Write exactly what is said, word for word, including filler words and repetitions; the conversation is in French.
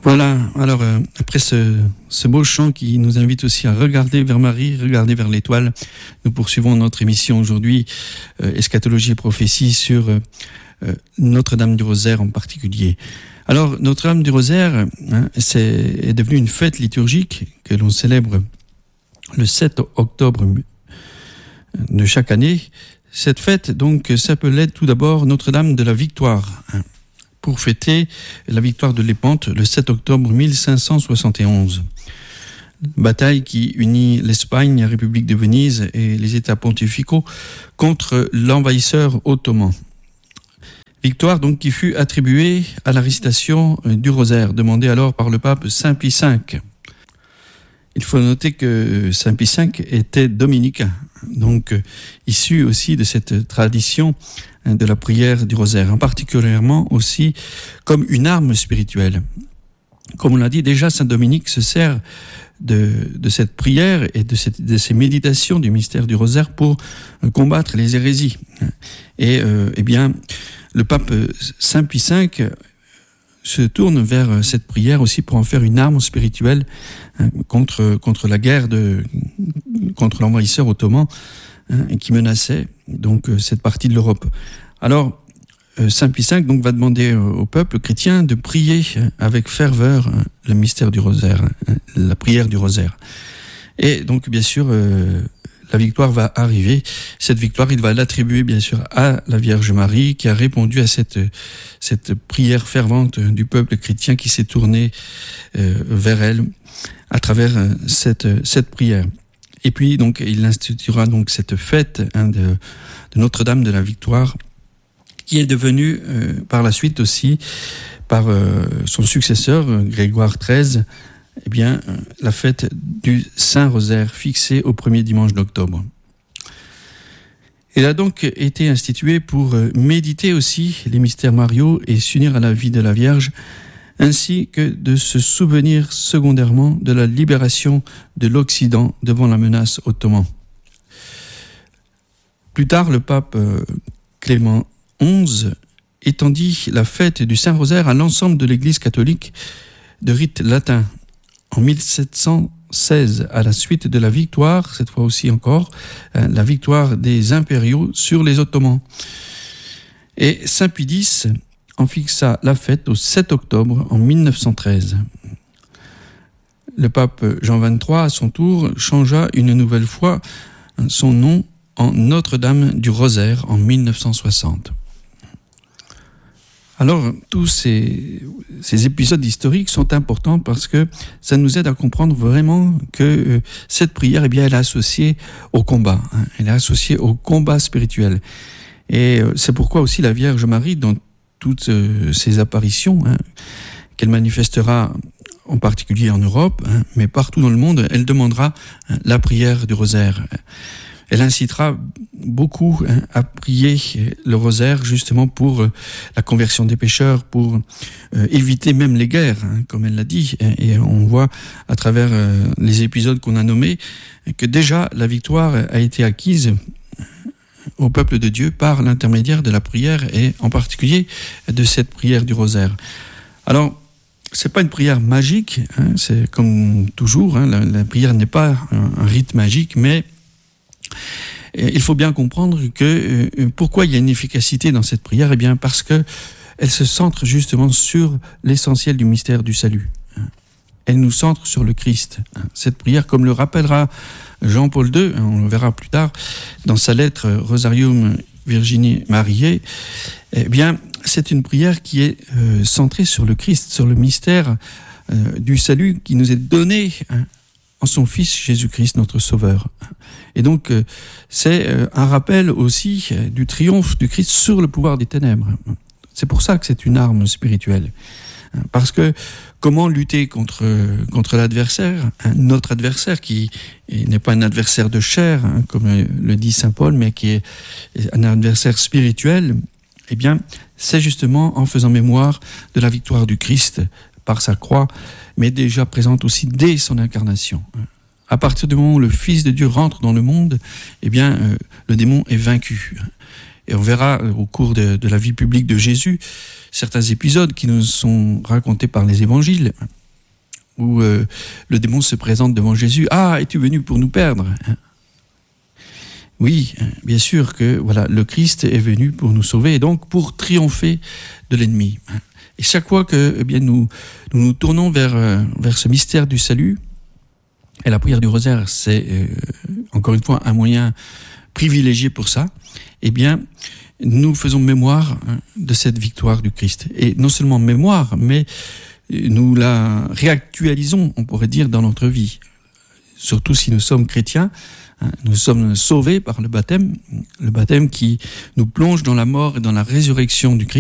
Voilà, alors euh, après ce, ce beau chant qui nous invite aussi à regarder vers Marie, regarder vers l'étoile, nous poursuivons notre émission aujourd'hui, euh, Eschatologie et prophétie sur euh, euh, Notre-Dame du Rosaire en particulier. Alors, Notre-Dame du Rosaire, hein, c'est, est devenue une fête liturgique que l'on célèbre le sept octobre de chaque année. Cette fête, donc, s'appelait tout d'abord Notre-Dame de la Victoire, hein, pour fêter la victoire de Lépante le sept octobre mille cinq cent soixante et onze. Bataille qui unit l'Espagne, la République de Venise et les États pontificaux contre l'envahisseur ottoman. Victoire donc qui fut attribuée à la récitation du rosaire, demandée alors par le pape Saint Pie cinq. Il faut noter que Saint Pie cinq était dominicain, donc euh, issu aussi de cette tradition hein, de la prière du rosaire, en particulièrement aussi comme une arme spirituelle. Comme on l'a dit déjà, Saint Dominique se sert de, de cette prière et de, cette, de ces méditations du mystère du rosaire pour euh, combattre les hérésies. Et euh, eh bien, le pape Saint Pie cinq se tourne vers cette prière aussi pour en faire une arme spirituelle hein, contre, contre la guerre, de, contre l'envahisseur ottoman hein, qui menaçait donc cette partie de l'Europe. Alors, Saint Pie cinq donc, va demander au peuple chrétien de prier avec ferveur hein, le mystère du rosaire, hein, la prière du rosaire. Et donc, bien sûr, euh, la victoire va arriver. Cette victoire, il va l'attribuer bien sûr à la Vierge Marie qui a répondu à cette, cette prière fervente du peuple chrétien qui s'est tourné euh, vers elle à travers cette, cette prière. Et puis donc il instituera donc cette fête hein, de, de Notre-Dame de la Victoire qui est devenue euh, par la suite aussi par euh, son successeur Grégoire treize eh bien, la fête du Saint-Rosaire fixée au premier dimanche d'octobre. Elle a donc été instituée pour méditer aussi les mystères mariaux et s'unir à la vie de la Vierge, ainsi que de se souvenir secondairement de la libération de l'Occident devant la menace ottomane. Plus tard, le pape Clément onze étendit la fête du Saint-Rosaire à l'ensemble de l'Église catholique de rite latin. En mille sept cent seize, à la suite de la victoire, cette fois aussi encore, hein, la victoire des impériaux sur les Ottomans. Et Saint Pie X en fixa la fête au sept octobre en mille neuf cent treize. Le pape Jean vingt-trois, à son tour, changea une nouvelle fois son nom en Notre-Dame du Rosaire en mille neuf cent soixante. Alors, tous ces, ces épisodes historiques sont importants parce que ça nous aide à comprendre vraiment que euh, cette prière, eh bien, elle est associée au combat. Hein, elle est associée au combat spirituel. Et euh, c'est pourquoi aussi la Vierge Marie, dans toutes euh, ses apparitions, hein, qu'elle manifestera en particulier en Europe, hein, mais partout dans le monde, elle demandera hein, la prière du rosaire. Elle incitera beaucoup hein, à prier le rosaire justement pour euh, la conversion des pécheurs, pour euh, éviter même les guerres, hein, comme elle l'a dit. Et on voit à travers euh, les épisodes qu'on a nommés que déjà la victoire a été acquise au peuple de Dieu par l'intermédiaire de la prière et en particulier de cette prière du rosaire. Alors, c'est pas une prière magique, hein, c'est comme toujours, hein, la, la prière n'est pas un, un rite magique, mais il faut bien comprendre que euh, pourquoi il y a une efficacité dans cette prière, eh bien parce que elle se centre justement sur l'essentiel du mystère du salut. Elle nous centre sur le Christ. Cette prière, comme le rappellera Jean-Paul deux, on le verra plus tard dans sa lettre Rosarium Virginie Mariae, eh bien c'est une prière qui est euh, centrée sur le Christ, sur le mystère euh, du salut qui nous est donné hein, en son Fils Jésus-Christ, notre Sauveur. Et donc, euh, c'est euh, un rappel aussi euh, du triomphe du Christ sur le pouvoir des ténèbres. C'est pour ça que c'est une arme spirituelle. Parce que comment lutter contre, contre l'adversaire, hein, notre adversaire qui n'est pas un adversaire de chair, hein, comme le dit saint Paul, mais qui est un adversaire spirituel, eh bien, c'est justement en faisant mémoire de la victoire du Christ par sa croix, mais déjà présente aussi dès son incarnation. À partir du moment où le Fils de Dieu rentre dans le monde, eh bien, euh, le démon est vaincu. Et on verra euh, au cours de, de la vie publique de Jésus certains épisodes qui nous sont racontés par les évangiles, où euh, le démon se présente devant Jésus. « Ah, es-tu venu pour nous perdre ?» Oui, bien sûr que voilà, le Christ est venu pour nous sauver et donc pour triompher de l'ennemi. Et chaque fois que eh bien, nous, nous nous tournons vers, vers ce mystère du salut, et la prière du rosaire, c'est euh, encore une fois un moyen privilégié pour ça, eh bien, nous faisons mémoire hein, de cette victoire du Christ. Et non seulement mémoire, mais nous la réactualisons, on pourrait dire, dans notre vie. Surtout si nous sommes chrétiens, hein, nous sommes sauvés par le baptême, le baptême qui nous plonge dans la mort et dans la résurrection du Christ.